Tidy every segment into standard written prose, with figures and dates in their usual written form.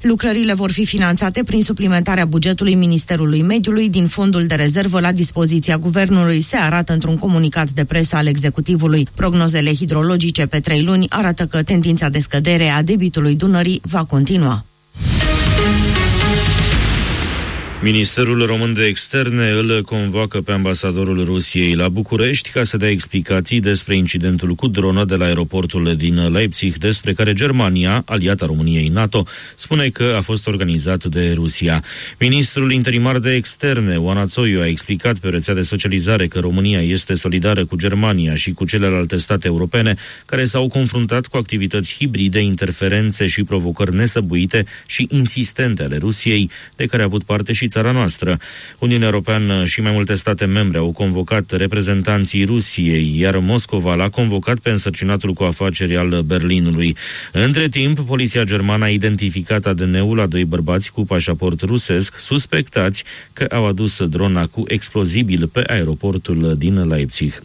Lucrările vor fi finanțate prin suplimentarea bugetului Ministerului Mediului din fondul de rezervă la dispoziția Guvernului, se arată într-un comunicat de presă al executivului. Prognozele hidrologice pe 3 luni arată că tendința de scădere a debitului Dunării va continua. Ministerul Român de Externe îl convoacă pe ambasadorul Rusiei la București ca să dea explicații despre incidentul cu dronă de la aeroportul din Leipzig, despre care Germania, aliata României NATO, spune că a fost organizat de Rusia. Ministrul interimar de Externe, Oana Țoiu, a explicat pe rețea de socializare că România este solidară cu Germania și cu celelalte state europene care s-au confruntat cu activități hibride, interferențe și provocări nesăbuite și insistente ale Rusiei, de care a avut parte și țara noastră. Uniunea Europeană și mai multe state membre au convocat reprezentanții Rusiei, iar Moscova l-a convocat pe însărcinatul cu afaceri al Berlinului. Între timp, poliția germană a identificat ADN-ul a 2 bărbați cu pașaport rusesc, suspectați că au adus drona cu explozibil pe aeroportul din Leipzig.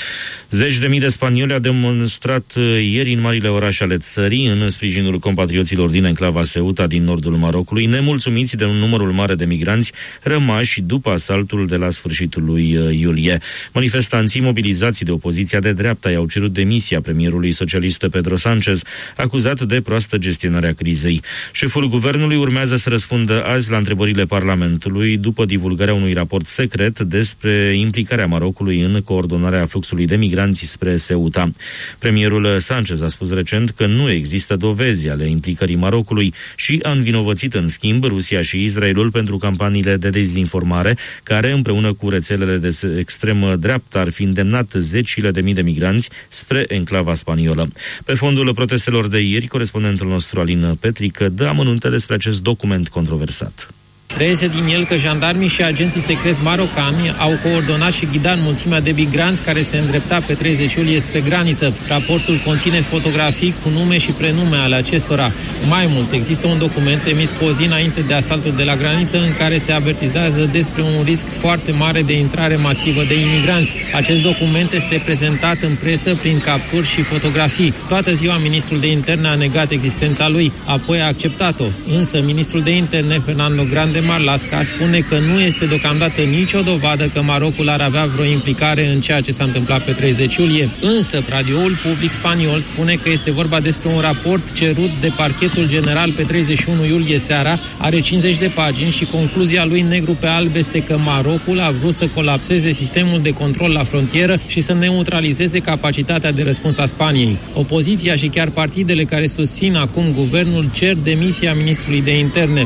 Zeci de mii de spanioli au demonstrat ieri în marile orașe ale țării în sprijinul compatrioților din enclava Ceuta din nordul Marocului, nemulțumiți de un numărul mare de migranți rămași după asaltul de la sfârșitul lui iulie. Manifestanții mobilizați de opoziția de dreapta i-au cerut demisia premierului socialist Pedro Sánchez, acuzat de proastă gestionare a crizei. Șeful guvernului urmează să răspundă azi la întrebările Parlamentului după divulgarea unui raport secret despre implicarea Marocului în coordonarea fluxului de migranți spre Ceuta. Premierul Sánchez a spus recent că nu există dovezi ale implicării Marocului și a învinovățit în schimb Rusia și Israelul pentru campaniile de dezinformare, care împreună cu rețelele de extremă dreaptă ar fi îndemnat zecile de mii de migranți spre enclava spaniolă. Pe fondul protestelor de ieri, corespondentul nostru Alin Petrică dă amănunte despre acest document controversat. Reiese din el că jandarmii și agenții secreți marocani au coordonat și ghidat mulțimea de migranți care se îndrepta pe 30 iulie spre graniță. Raportul conține fotografii cu nume și prenume ale acestora. Mai mult, există un document emis cu o zi înainte de asaltul de la graniță în care se avertizează despre un risc foarte mare de intrare masivă de imigranți. Acest document este prezentat în presă prin capturi și fotografii. Toată ziua ministrul de interne a negat existența lui, apoi a acceptat-o. Însă ministrul de interne, Fernando Grande Marlaska, spune că nu este deocamdată nicio dovadă că Marocul ar avea vreo implicare în ceea ce s-a întâmplat pe 30 iulie. Însă, radioul public spaniol spune că este vorba despre un raport cerut de Parchetul General pe 31 iulie seara, are 50 de pagini și concluzia lui negru pe alb este că Marocul a vrut să colapseze sistemul de control la frontieră și să neutralizeze capacitatea de răspuns a Spaniei. Opoziția și chiar partidele care susțin acum guvernul cer demisia ministrului de interne.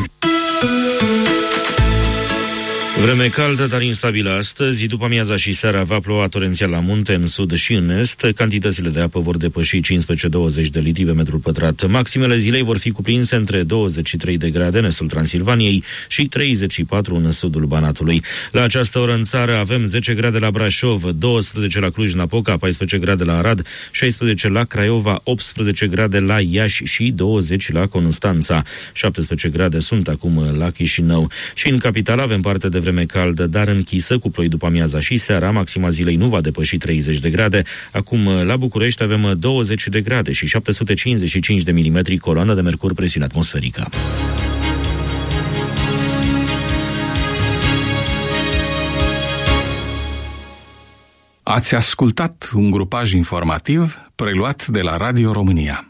Vreme caldă, dar instabilă astăzi. După amiaza și seara va ploua torențial la munte, în sud și în est. Cantitățile de apă vor depăși 15-20 de litri pe metru pătrat. Maximele zilei vor fi cuprinse între 23 de grade în estul Transilvaniei și 34 în sudul Banatului. La această oră în țară avem 10 grade la Brașov, 12 la Cluj-Napoca, 14 grade la Arad, 16 la Craiova, 18 grade la Iași și 20 la Constanța. 17 grade sunt acum la Chișinău. Și în capitală avem parte de vreme caldă, dar închisă, cu ploi după amiaza și seara. Maxima zilei nu va depăși 30 de grade. Acum, la București, avem 20 de grade și 755 de milimetri coloană de mercur presiune atmosferică. Ați ascultat un grupaj informativ preluat de la Radio România.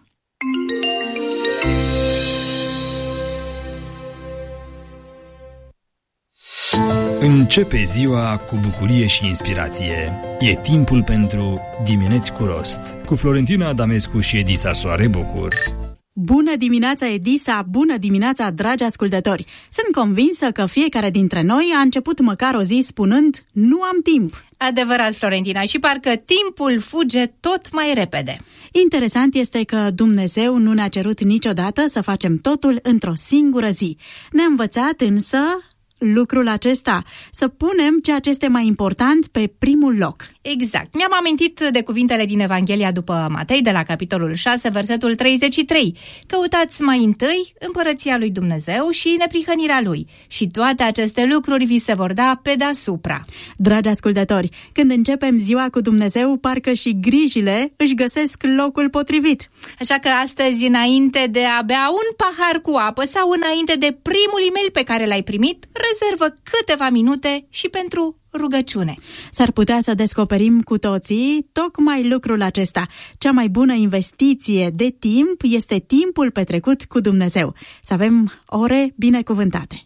Începe ziua cu bucurie și inspirație. E timpul pentru Dimineți cu Rost, cu Florentina Adamescu și Edisa Soare Bucur. Bună dimineața, Edisa! Bună dimineața, dragi ascultători! Sunt convinsă că fiecare dintre noi a început măcar o zi spunând nu am timp. Adevărat, Florentina, și parcă timpul fuge tot mai repede. Interesant este că Dumnezeu nu ne-a cerut niciodată să facem totul într-o singură zi. Ne-a învățat însă lucrul acesta, să punem ceea ce este mai important pe primul loc. Exact. Mi-am amintit de cuvintele din Evanghelia după Matei, de la capitolul 6, versetul 33. Căutați mai întâi împărăția lui Dumnezeu și neprihănirea lui și toate aceste lucruri vi se vor da pe deasupra. Dragi ascultători, când începem ziua cu Dumnezeu, parcă și grijile își găsesc locul potrivit. Așa că astăzi, înainte de a bea un pahar cu apă sau înainte de primul e-mail pe care l-ai primit, rezervă câteva minute și pentru rugăciune. S-ar putea să descoperim cu toții tocmai lucrul acesta. Cea mai bună investiție de timp este timpul petrecut cu Dumnezeu. Să avem ore binecuvântate.